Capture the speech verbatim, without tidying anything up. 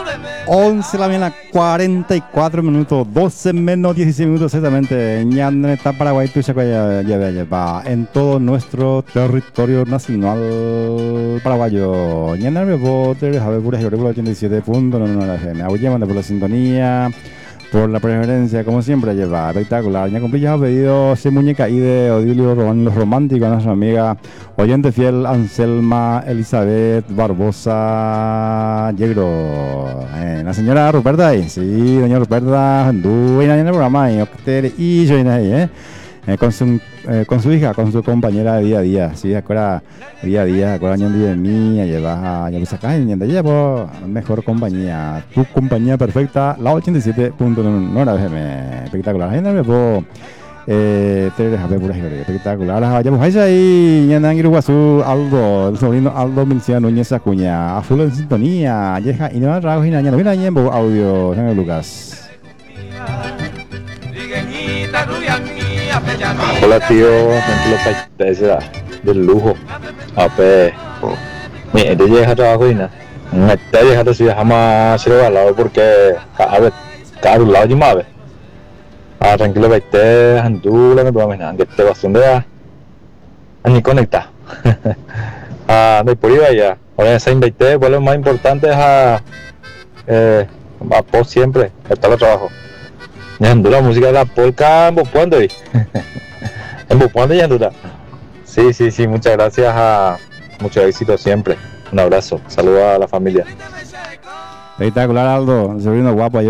once la mañana, cuarenta y cuatro minutos, doce menos dieciséis minutos exactamente. Ñandre está Paraguay, Tuchacoya, lleva, lleva en todo nuestro territorio nacional paraguayo. Ñandre, voter, Javier Pura, ochenta y siete punto nueve F M. Abuye, manda por la sintonía, por la preferencia, como siempre, lleva. Espectacular. Ya cumplí ya pedido ese muñeca y de Odilio Román, los románticos, a nuestra amiga oyente fiel Anselma Elizabeth Barbosa Yegro. Eh, la señora Ruperta ahí, sí, doña Ruperta, dueña en el programa y Octer y yo ahí, eh. Eh, con, su, eh, con su hija, con su compañera de día a día, sí, acuerda, día a día, acuerda de mí, lleva, ya lo sacas, ya llevo mejor compañía, tu compañía perfecta, la ochenta y siete punto nueve F M, espectacular, ahí no me puedo, eh, te dejas pura historia, espectacular, ahora ya pues ahí, ya andan Guazú, Aldo, el sobrino Aldo Milcia Núñez Acuña, a full en sintonía, yeja, y no me trago, y no me trago, audio, San Lucas. Hola tío, tranquilo paisa del lujo. Ape, mi ede llega trabajo y na. Me te llega a decir jamás se lo va lado porque a ver, cada lado y más. Ah, tranquilo paisa, andula no vamos nada, que te vas a donde ni conecta. Ah, no hay por ahí ya. Ahora esa invité, pues lo más importante es a eh, a post siempre, está el trabajo. Yendo la música de la polka en Bopuando ahí. En Bopuando yendo. Sí, sí, sí, muchas gracias, a mucho éxito siempre. Un abrazo, saludos a la familia. Espectacular, Aldo, sobrino guapo.